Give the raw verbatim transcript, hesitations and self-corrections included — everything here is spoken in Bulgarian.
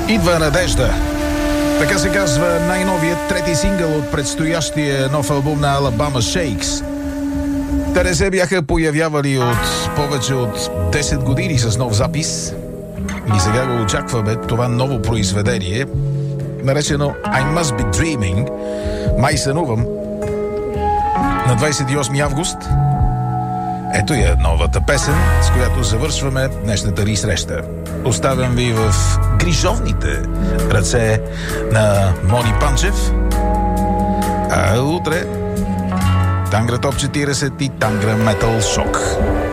Идва надежда. Така се казва най-новият трети сингъл от предстоящия нов албум на Alabama Shakes. Те не се бяха появявали от повече от десет години с нов запис. И сега го очакваме това ново произведение, наречено I Must Be Dreaming. Май сънувам. На двадесет и осми август. Ето я новата песен, с която завършваме днешната ни среща. Оставям ви в грижовните ръце на Мони Панчев. А утре Тангра Топ четиридесет и Тангра Метал Шок.